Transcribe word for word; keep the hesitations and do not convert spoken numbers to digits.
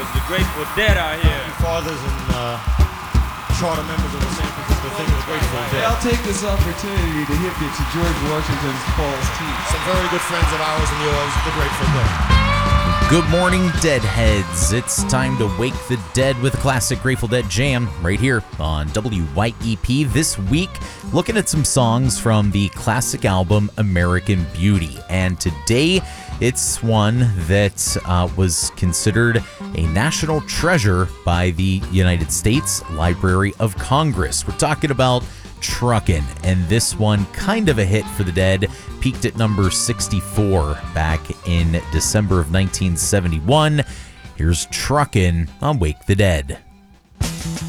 the Grateful Dead out here. Fathers and uh, charter members of the San Francisco thing of the Grateful Dead. I'll take this opportunity to hit you to George Washington's false teeth. Some very good friends of ours and yours, the Grateful Dead. Good morning, Deadheads. It's time to wake the dead with a classic Grateful Dead jam right here on W Y E P. This week, looking at some songs from the classic album American Beauty. And today, it's one that uh, was considered a national treasure by the United States Library of Congress. We're talking about Truckin', and this one, kind of a hit for the Dead, peaked at number sixty-four back in December of nineteen seventy-one. Here's Truckin' on Wake the Dead.